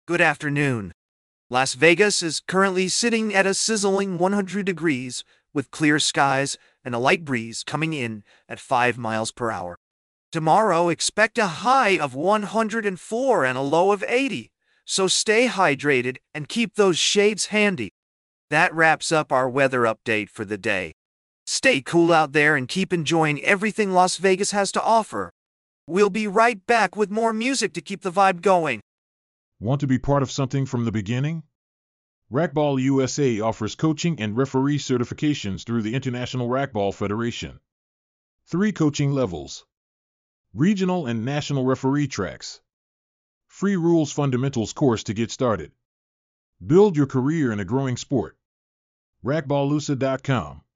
Good afternoon. Las Vegas is currently sitting at a sizzling 100 degrees with clear skies and a light breeze coming in at 5 miles per hour. Tomorrow, expect a high of 104 and a low of 80, so stay hydrated and keep those shades handy. That wraps up our weather update for the day. Stay cool out there and keep enjoying everything Las Vegas has to offer. We'll be right back with more music to keep the vibe going. Want to be part of something from the beginning? Racquetball USA offers coaching and referee certifications through the International Racquetball Federation. 3 coaching levels. Regional and national referee tracks. Free rules fundamentals course to get started. Build your career in a growing sport. Racquetballusa.com